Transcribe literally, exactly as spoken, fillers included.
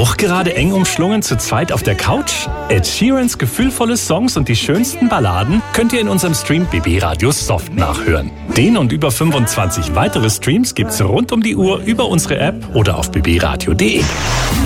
Auch gerade eng umschlungen zu zweit auf der Couch? Ed Sheerans gefühlvolle Songs und die schönsten Balladen könnt ihr in unserem Stream B B Radio Soft nachhören. Den und über fünfundzwanzig weitere Streams gibt's rund um die Uhr über unsere App oder auf b b radio punkt d e.